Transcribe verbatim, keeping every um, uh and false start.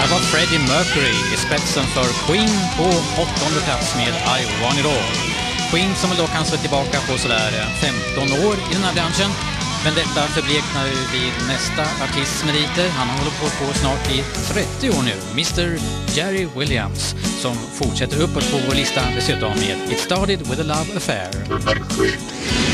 Här var Freddie Mercury i spetsen för Queen på åttonde plats med I Want It All. Queen som då kan slå tillbaka på sådär femton år i den här branschen. Men detta förbleknar ju vid nästa artists meriter. Han har hållit på, på snart i trettio år nu. mister Jerry Williams som fortsätter uppåt på vår lista dessutom med It Started With A Love Affair.